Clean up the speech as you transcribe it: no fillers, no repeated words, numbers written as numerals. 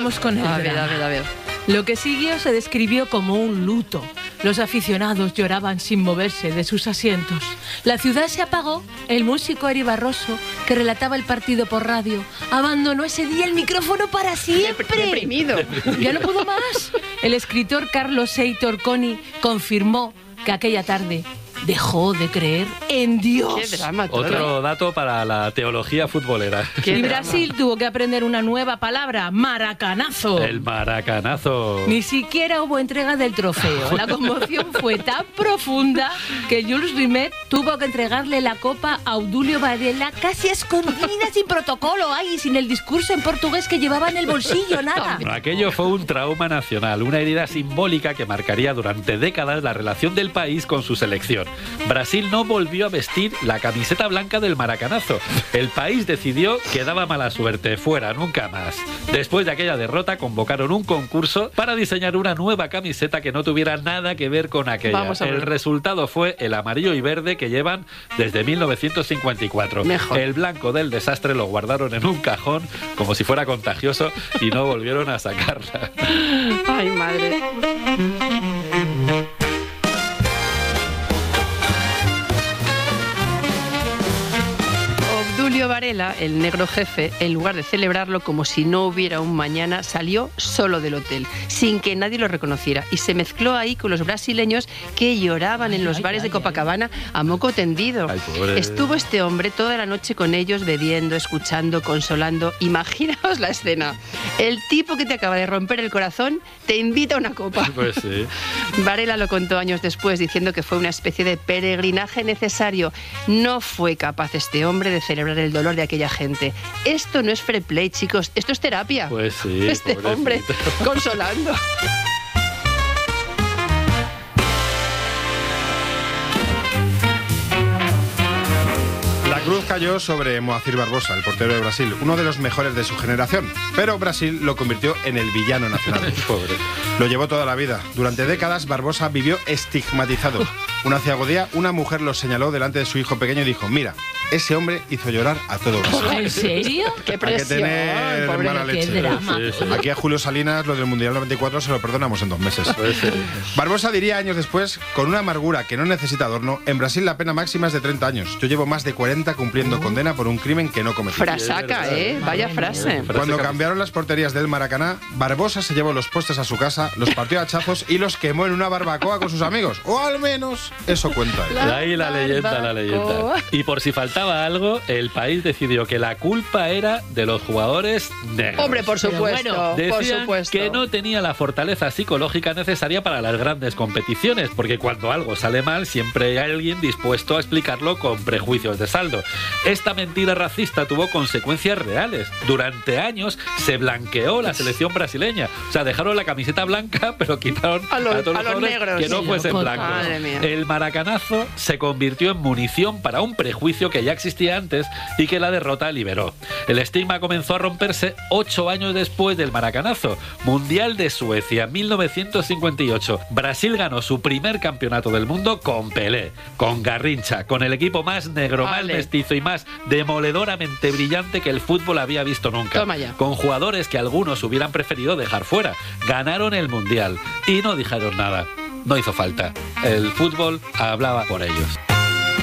Vamos con el drama. A ver. Lo que siguió se describió como un luto. Los aficionados lloraban sin moverse de sus asientos. La ciudad se apagó. El músico Eri Barroso, que relataba el partido por radio, abandonó ese día el micrófono para siempre. Deprimido. Ya no pudo más. El escritor Carlos Heitor Coni confirmó que aquella tarde dejó de creer en Dios. Qué drama todo. Otro dato para la teología futbolera. Y Brasil tuvo que aprender una nueva palabra, maracanazo. El maracanazo. Ni siquiera hubo entrega del trofeo. La conmoción fue tan profunda que Jules Rimet tuvo que entregarle la copa a Obdulio Varela casi escondida, sin protocolo, ay, sin el discurso en portugués que llevaba en el bolsillo, nada. Aquello fue un trauma nacional, una herida simbólica que marcaría durante décadas la relación del país con su selección. Brasil no volvió a vestir la camiseta blanca del maracanazo. El país decidió que daba mala suerte, fuera, nunca más. Después de aquella derrota convocaron un concurso para diseñar una nueva camiseta que no tuviera nada que ver con aquella. El resultado fue el amarillo y verde que llevan desde 1954. Mejor. El blanco del desastre lo guardaron en un cajón como si fuera contagioso y no volvieron a sacarla. Ay, madre. Obdulio Varela, el negro jefe, en lugar de celebrarlo como si no hubiera un mañana, salió solo del hotel, sin que nadie lo reconociera, y se mezcló ahí con los brasileños que lloraban en los bares de Copacabana a moco tendido. Ay, pobre. Estuvo este hombre toda la noche con ellos, bebiendo, escuchando, consolando. Imaginaos la escena. El tipo que te acaba de romper el corazón te invita a una copa. Pues sí. Varela lo contó años después, diciendo que fue una especie de peregrinaje necesario. No fue capaz este hombre de celebrar el dolor de aquella gente. Esto no es fair play, chicos, esto es terapia. Pues sí, este pobrecito. hombre consolando. La cruz cayó sobre Moacir Barbosa, el portero de Brasil, uno de los mejores de su generación. Pero Brasil lo convirtió en el villano nacional. Pobre. Lo llevó toda la vida. Durante décadas, Barbosa vivió estigmatizado. Un aciago día, una mujer lo señaló delante de su hijo pequeño y dijo: mira, ese hombre hizo llorar a todo Brasil. ¿En serio? Qué Hay que presión, tener pobre. mala Qué leche. drama. Sí, sí. Aquí a Julio Salinas lo del Mundial 94 se lo perdonamos en 2 meses. Pues sí. Barbosa diría años después, con una amargura que no necesita adorno: en Brasil la pena máxima es de 30 años. Yo llevo más de 40 cumpliendo condena por un crimen que no cometí. Frasaca, Vaya frase. Cuando cambiaron las porterías del Maracaná, Barbosa se llevó los postes a su casa, los partió a hachazos y los quemó en una barbacoa con sus amigos. O al menos eso cuenta él. Ahí la leyenda. Y por si faltaba algo, el país decidió que la culpa era de los jugadores negros. Hombre, por supuesto, por Decían supuesto. que no tenía la fortaleza psicológica necesaria para las grandes competiciones, porque cuando algo sale mal siempre hay alguien dispuesto a explicarlo con prejuicios de saldo. Esta mentira racista tuvo consecuencias reales. Durante años se blanqueó la selección brasileña. O sea, dejaron la camiseta blanca, pero quitaron A los todos los jugadores negros. que no Sí, fuesen loco. blancos. Madre mía. El maracanazo se convirtió en munición para un prejuicio que ya existía antes y que la derrota liberó. El estigma comenzó a romperse 8 años después del maracanazo. Mundial de Suecia, 1958. Brasil ganó su primer campeonato del mundo con Pelé, con Garrincha, con el equipo más negro, más Ale. mestizo y más demoledoramente brillante que el fútbol había visto nunca. Toma ya. Con jugadores que algunos hubieran preferido dejar fuera. Ganaron el Mundial y no dijeron nada. No hizo falta. El fútbol hablaba por ellos.